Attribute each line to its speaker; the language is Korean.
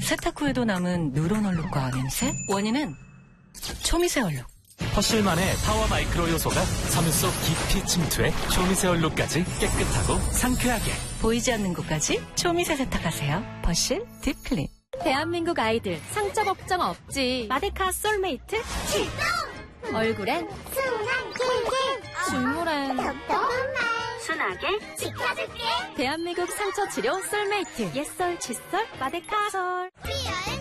Speaker 1: 세탁 후에도 남은 누런 얼룩과 냄새? 원인은 초미세 얼룩.
Speaker 2: 퍼실만의 파워 마이크로 요소가 섬유 속 깊이 침투해 초미세 얼룩까지 깨끗하고 상쾌하게.
Speaker 1: 보이지 않는 곳까지 초미세 세탁하세요. 퍼실 딥클린.
Speaker 3: 대한민국 아이들 상처 걱정 없지. 마데카 솔메이트 출동! 얼굴엔 순한 꿀꿀, 눈물엔 순하게 지켜줄게. 대한민국 상처 치료 솔메이트. 옛설 칫솔 마데카 솔.